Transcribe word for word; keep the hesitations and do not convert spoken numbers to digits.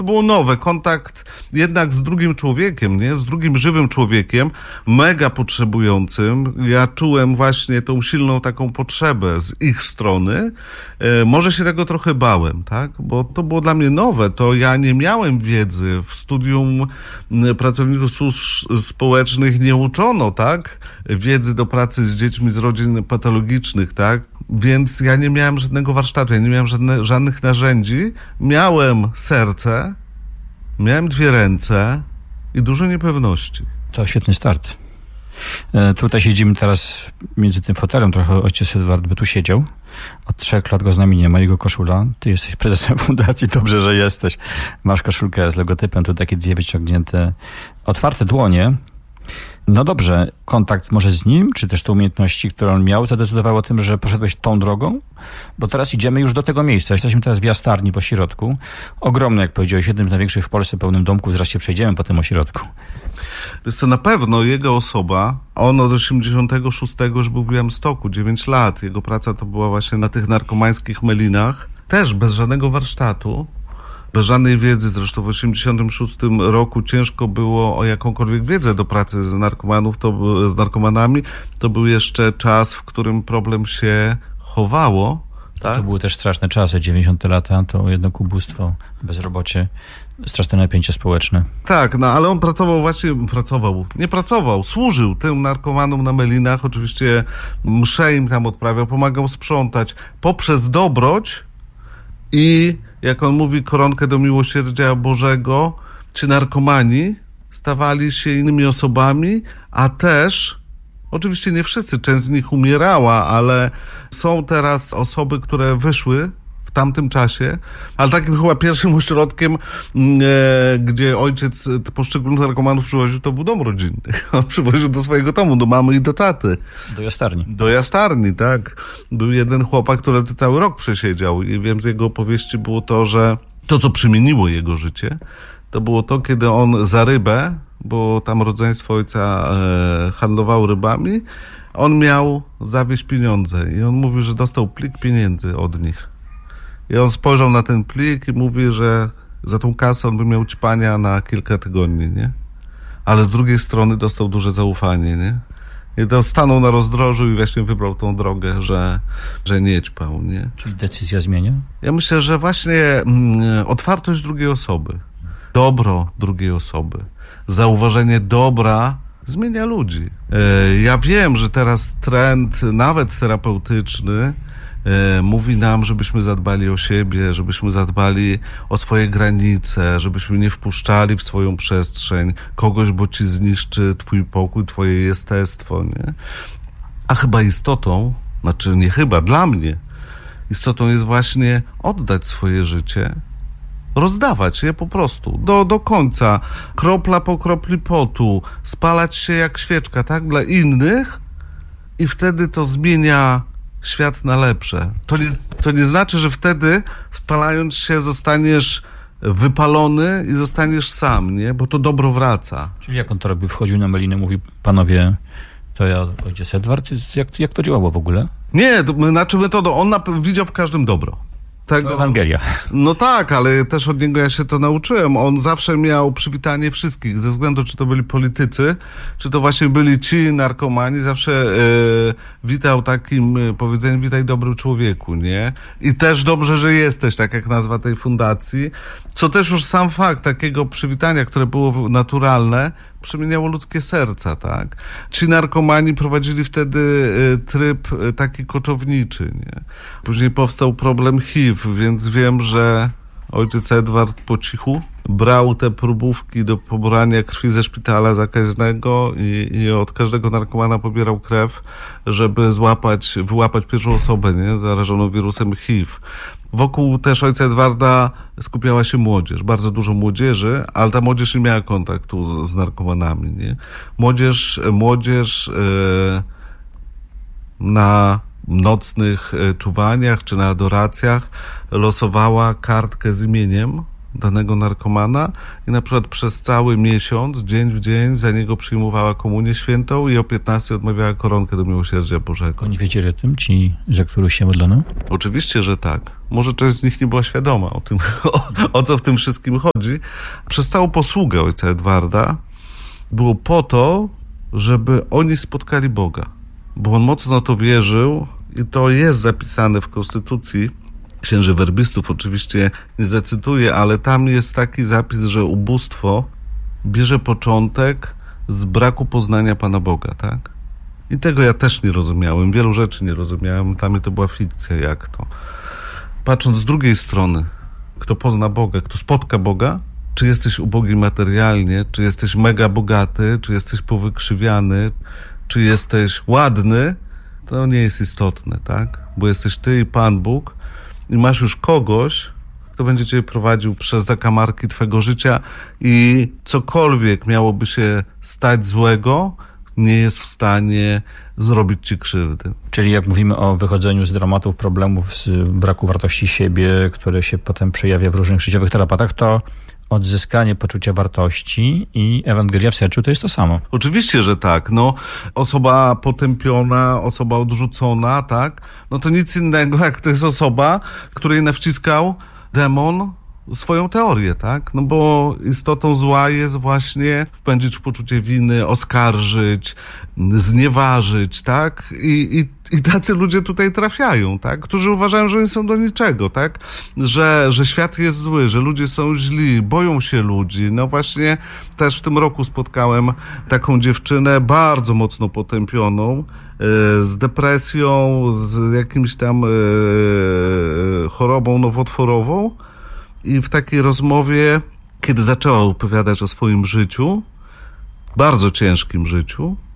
to było nowe, kontakt jednak z drugim człowiekiem, nie? Z drugim żywym człowiekiem, mega potrzebującym. Ja czułem właśnie tą silną taką potrzebę z ich strony. E, może się tego trochę bałem, tak? Bo to było dla mnie nowe, to ja nie miałem wiedzy. W studium pracowników służb społecznych nie uczono, tak? Wiedzy do pracy z dziećmi z rodzin patologicznych, tak? Więc ja nie miałem żadnego warsztatu, ja nie miałem żadne, żadnych narzędzi. Miałem serce, miałem dwie ręce i dużo niepewności. To świetny start. E, tutaj siedzimy teraz między tym fotelem, trochę ojciec Edward by tu siedział. Od trzech lat go z nami nie ma, jego koszula. Ty jesteś prezesem fundacji, dobrze, że jesteś. Masz koszulkę z logotypem, tu takie dwie wyciągnięte, otwarte dłonie. No dobrze, kontakt może z nim, czy też te umiejętności, które on miał, zadecydowały o tym, że poszedłeś tą drogą? Bo teraz idziemy już do tego miejsca. Jesteśmy teraz w Jastarni, w ośrodku. Ogromny, jak powiedziałeś, jednym z największych w Polsce pełnym domków. Zaraz się przejdziemy po tym ośrodku. Wiesz co, na pewno jego osoba, on od osiemdziesiątego szóstego już był w Białymstoku, dziewięć lat. Jego praca to była właśnie na tych narkomańskich melinach. Też bez żadnego warsztatu. Bez żadnej wiedzy, zresztą w osiemdziesiątym szóstym roku ciężko było o jakąkolwiek wiedzę do pracy z narkomanów, to, z narkomanami. To był jeszcze czas, w którym problem się chowało. Tak? To były też straszne czasy, dziewięćdziesiąte lata, to jednak ubóstwo, bezrobocie, straszne napięcie społeczne. Tak, no ale on pracował właśnie, pracował, nie pracował, służył tym narkomanom na melinach, oczywiście msze im tam odprawiał, pomagał sprzątać poprzez dobroć i jak on mówi, koronkę do miłosierdzia Bożego, ci narkomani stawali się innymi osobami, a też, oczywiście nie wszyscy, część z nich umierała, ale są teraz osoby, które wyszły w tamtym czasie, ale takim chyba pierwszym ośrodkiem, e, gdzie ojciec poszczególnych narkomanów przywoził, to był dom rodzinny. On przywoził do swojego domu, do mamy i do taty. Do Jastarni. Do Jastarni, tak. Był jeden chłopak, który cały rok przesiedział i wiem, z jego opowieści było to, że to, co przemieniło jego życie, to było to, kiedy on za rybę, bo tam rodzeństwo ojca e, handlowało rybami, on miał zawieźć pieniądze i on mówił, że dostał plik pieniędzy od nich. I on spojrzał na ten plik i mówi, że za tą kasę on by miał ćpania na kilka tygodni, nie? Ale z drugiej strony dostał duże zaufanie, nie? I to stanął na rozdrożu i właśnie wybrał tą drogę, że, że nie ćpał, nie? Czyli decyzja zmienia? Ja myślę, że właśnie mm, otwartość drugiej osoby, dobro drugiej osoby, zauważenie dobra zmienia ludzi. E, ja wiem, że teraz trend, nawet terapeutyczny, e, mówi nam, żebyśmy zadbali o siebie, żebyśmy zadbali o swoje granice, żebyśmy nie wpuszczali w swoją przestrzeń kogoś, bo ci zniszczy twój pokój, twoje jestestwo, nie? A chyba istotą, znaczy nie chyba, dla mnie, istotą jest właśnie oddać swoje życie, rozdawać je po prostu, do, do końca, kropla po kropli potu, spalać się jak świeczka, tak, dla innych i wtedy to zmienia świat na lepsze. To nie, to nie znaczy, że wtedy spalając się zostaniesz wypalony i zostaniesz sam, nie, bo to dobro wraca. Czyli jak on to robił? Wchodził na melinę, mówi, panowie, to ja, ojciec Edward, jak, jak to działało w ogóle? Nie, to, znaczy metodą, on na, widział w każdym dobro. Tego, Ewangelia. No tak, ale też od niego ja się to nauczyłem. On zawsze miał przywitanie wszystkich, ze względu czy to byli politycy, czy to właśnie byli ci narkomani, zawsze e, witał takim e, powiedzeniem, witaj dobry człowieku, nie? I też dobrze, że jesteś, tak jak nazwa tej fundacji, co też już sam fakt takiego przywitania, które było naturalne, przemieniało ludzkie serca, tak? Ci narkomani prowadzili wtedy tryb taki koczowniczy, nie? Później powstał problem H I V, więc wiem, że ojciec Edward po cichu brał te próbówki do pobrania krwi ze szpitala zakaźnego i, i od każdego narkomana pobierał krew, żeby złapać, wyłapać pierwszą osobę, nie? Zarażoną wirusem H I V. Wokół też ojca Edwarda skupiała się młodzież, bardzo dużo młodzieży, ale ta młodzież nie miała kontaktu z, z narkomanami, nie? Młodzież, młodzież yy, na nocnych czuwaniach czy na adoracjach losowała kartkę z imieniem danego narkomana i na przykład przez cały miesiąc, dzień w dzień za niego przyjmowała komunię świętą i o piętnastej odmawiała koronkę do miłosierdzia Bożego. Oni wiedzieli o tym, ci, za których się modlono? Oczywiście, że tak. Może część z nich nie była świadoma o tym, o, o co w tym wszystkim chodzi. Przez całą posługę ojca Edwarda było po to, żeby oni spotkali Boga. Bo on mocno to wierzył i to jest zapisane w Konstytucji księży werbistów. Oczywiście nie zacytuję, ale tam jest taki zapis, że ubóstwo bierze początek z braku poznania Pana Boga, tak? I tego ja też nie rozumiałem. Wielu rzeczy nie rozumiałem. Dla mnie to była fikcja, jak to. Patrząc z drugiej strony, kto pozna Boga, kto spotka Boga, czy jesteś ubogi materialnie, czy jesteś mega bogaty, czy jesteś powykrzywiany, czy jesteś ładny, to nie jest istotne, tak? Bo jesteś ty i Pan Bóg i masz już kogoś, kto będzie cię prowadził przez zakamarki twego życia i cokolwiek miałoby się stać złego, nie jest w stanie zrobić ci krzywdy. Czyli jak mówimy o wychodzeniu z dramatów, problemów, z braku wartości siebie, które się potem przejawia w różnych życiowych tarapatach, to odzyskanie poczucia wartości i Ewangelia w sercu to jest to samo. Oczywiście, że tak. No, osoba potępiona, osoba odrzucona, tak? No to nic innego, jak to jest osoba, której nawciskał demon swoją teorię, tak? No bo istotą zła jest właśnie wpędzić w poczucie winy, oskarżyć, znieważyć, tak? I, i, i tacy ludzie tutaj trafiają, tak? Którzy uważają, że oni są do niczego, tak? Że, że świat jest zły, że ludzie są źli, boją się ludzi. No właśnie też w tym roku spotkałem taką dziewczynę bardzo mocno potępioną, z depresją, z jakimś tam chorobą nowotworową. I w takiej rozmowie, kiedy zaczęła opowiadać o swoim życiu, bardzo ciężkim życiu,